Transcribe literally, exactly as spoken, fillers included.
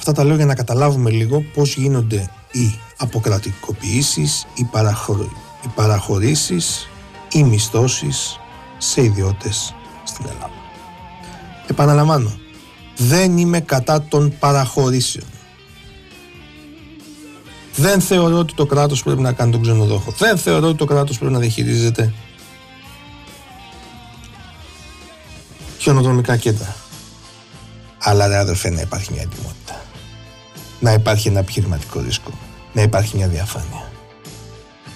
Αυτά τα λέω για να καταλάβουμε λίγο πώς γίνονται οι αποκρατικοποιήσεις, οι, παραχωρ... οι παραχωρήσεις, οι μισθώσεις σε ιδιώτες στην Ελλάδα. Επαναλαμβάνω, δεν είμαι κατά των παραχωρήσεων. Δεν θεωρώ ότι το κράτος πρέπει να κάνει τον ξενοδόχο. Δεν θεωρώ ότι το κράτος πρέπει να διαχειρίζεται χιονοδρομικά κέντρα. Αλλά ρε αδερφέ, να υπάρχει μια ετοιμότητα. Να υπάρχει ένα επιχειρηματικό ρίσκο. Να υπάρχει μια διαφάνεια.